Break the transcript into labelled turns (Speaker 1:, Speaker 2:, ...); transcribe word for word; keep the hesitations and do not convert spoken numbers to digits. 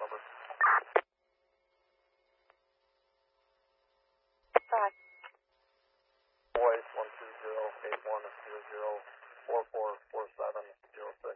Speaker 1: number.
Speaker 2: Five.
Speaker 1: Voice one two zero eight one zero zero four four four seven zero six.